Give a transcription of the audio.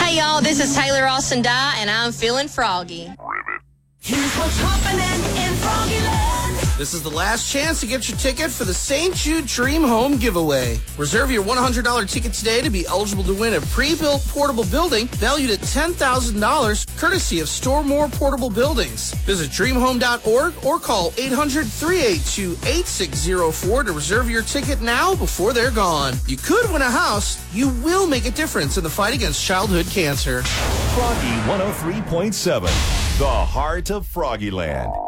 Hey, y'all, this is Taylor Austin Dye, and I'm feeling froggy. Here's what's happening in Froggyland. This is the last chance to get your ticket for the St. Jude Dream Home giveaway. Reserve your $100 ticket today to be eligible to win a pre-built portable building valued at $10,000, courtesy of Store More Portable Buildings. Visit dreamhome.org or call 800-382-8604 to reserve your ticket now before they're gone. You could win a house. You will make a difference in the fight against childhood cancer. Froggy 103.7, the heart of Froggyland.